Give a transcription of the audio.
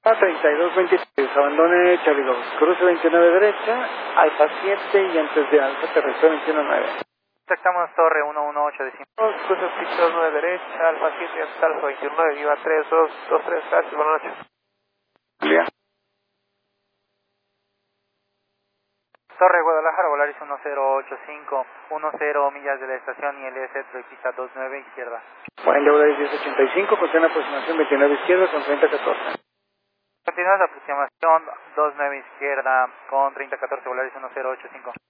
3223, abandone Charlie 2, cruce 29 derecha, Alfa 7 y antes de Alfa aterrizó 219. Estamos Torre 118 de 5. Cruce Pictos 9 derecha, Alfa 7 hasta Alfa 29, viva 3223, gracias, buenas noches. Bien. Torre Guadalajara, Volaris 1085, 10 millas de la estación ILS, pista 29 izquierda. Buen de Volaris 1085, con aproximación 29 izquierda con 3014. Continúa la aproximación 29 izquierda con 3014, Volaris 1085.